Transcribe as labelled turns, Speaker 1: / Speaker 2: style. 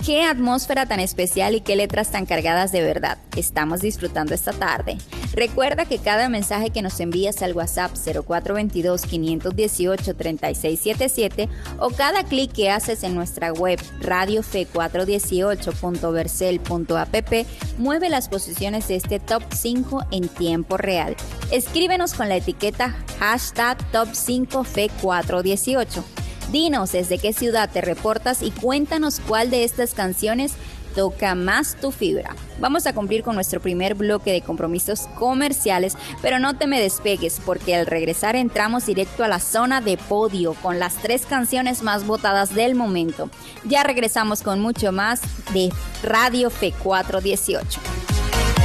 Speaker 1: Qué atmósfera tan especial y qué letras tan cargadas de verdad estamos disfrutando esta tarde. Recuerda que cada mensaje que nos envías al WhatsApp 0422-518-3677 o cada clic que haces en nuestra web radiofe418.vercel.app mueve las posiciones de este Top 5 en tiempo real. Escríbenos con la etiqueta hashtag Top 5 Fe418. Dinos desde qué ciudad te reportas y cuéntanos cuál de estas canciones toca más tu fibra. Vamos a cumplir con nuestro primer bloque de compromisos comerciales, pero no te me despegues porque al regresar entramos directo a la zona de podio con las 3 canciones más votadas del momento. Ya regresamos con mucho más de Radio Fe 418.